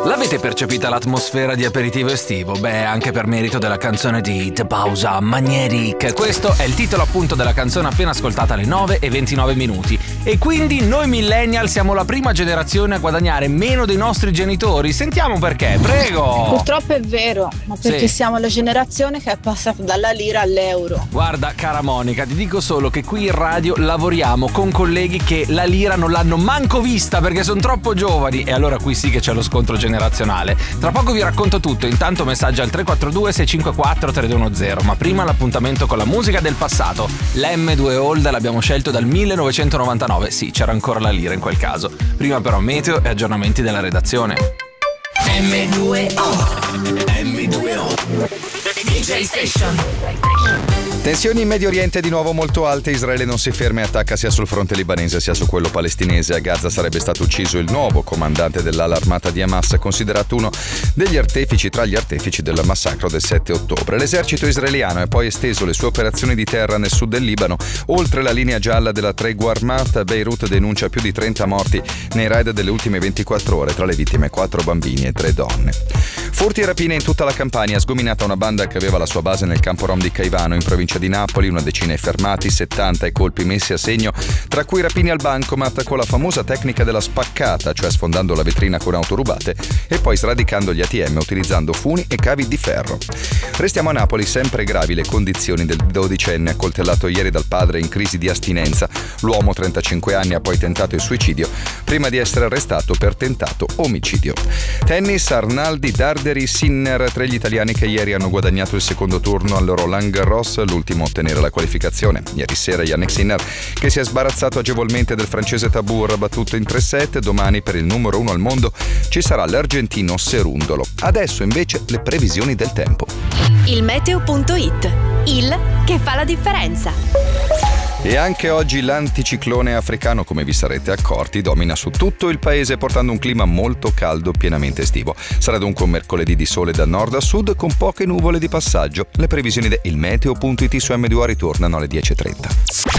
L'avete percepita l'atmosfera di aperitivo estivo? Beh, anche per merito della canzone di The Pausa Magnetic. Questo è il titolo appunto della canzone appena ascoltata alle 9:29. E quindi noi millennial siamo la prima generazione a guadagnare meno dei nostri genitori. Sentiamo perché, prego! Purtroppo è vero, ma perché siamo la generazione che è passata dalla lira all'euro. Guarda, cara Monica, ti dico solo che qui in radio lavoriamo con colleghi che la lira non l'hanno manco vista perché sono troppo giovani, e allora qui sì che c'è lo scontro generazionale. Tra poco vi racconto tutto, intanto messaggio al 342 654 3210, ma prima l'appuntamento con la musica del passato. L'M2 Old l'abbiamo scelto dal 1999, sì, c'era ancora la lira in quel caso. Prima però meteo e aggiornamenti della redazione. M2O DJ Station. Tensioni in Medio Oriente di nuovo molto alte. Israele non si ferma e attacca sia sul fronte libanese sia su quello palestinese. A Gaza sarebbe stato ucciso il nuovo comandante dell'ala armata di Hamas, considerato uno degli artefici tra gli artefici del massacro del 7 ottobre. L'esercito israeliano ha poi esteso le sue operazioni di terra nel sud del Libano oltre la linea gialla della tregua armata. Beirut denuncia più di 30 morti nei raid delle ultime 24 ore, tra le vittime 4 bambini e 3 donne. Furti e rapine in tutta la Campania. Sgominata una banda che aveva la sua base nel campo rom di Caivano in provincia di Napoli, una decina di fermati, 70 i colpi messi a segno, tra cui rapine al bancomat con la famosa tecnica della spaccata, cioè sfondando la vetrina con auto rubate e poi sradicando gli ATM utilizzando funi e cavi di ferro. Restiamo a Napoli, sempre gravi le condizioni del 12enne accoltellato ieri dal padre in crisi di astinenza. L'uomo, 35 anni, ha poi tentato il suicidio prima di essere arrestato per tentato omicidio. Tennis, Arnaldi, Darderi, Sinner, tra gli italiani che ieri hanno guadagnato il secondo turno al Roland Garros, l'ultimo a ottenere la qualificazione. Ieri sera Jannik Sinner, che si è sbarazzato agevolmente del francese Tabur, battuto in 3-7. Domani per il numero 1 al mondo ci sarà l'argentino Cerundolo. Adesso invece le previsioni del tempo. Il meteo.it, il che fa la differenza. E anche oggi l'anticiclone africano, come vi sarete accorti, domina su tutto il paese portando un clima molto caldo, pienamente estivo. Sarà dunque un mercoledì di sole da nord a sud con poche nuvole di passaggio. Le previsioni del meteo.it su M2O ritornano alle 10:30.